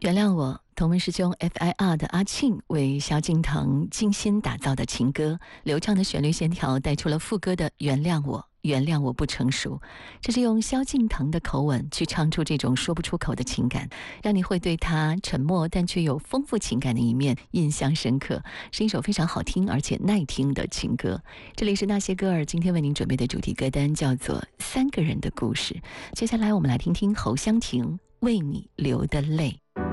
原谅我，同门师兄 FIR 的阿庆为萧敬腾精心打造的情歌，流畅的旋律线条带出了副歌的原谅我，原谅我不成熟。这是用萧敬腾的口吻去唱出这种说不出口的情感，让你会对他沉默但却有丰富情感的一面印象深刻，是一首非常好听而且耐听的情歌。这里是那些歌儿今天为您准备的主题歌单，叫做三个人的故事。接下来我们来听听侯湘婷为你流的泪。